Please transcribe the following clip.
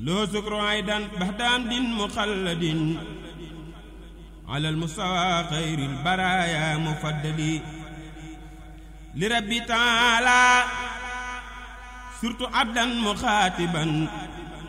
loo sukru aydan baxdaam din muxalladin alal mustawa xayril baraaya mufaddali li rabbi taala surtout abdan muxaatiban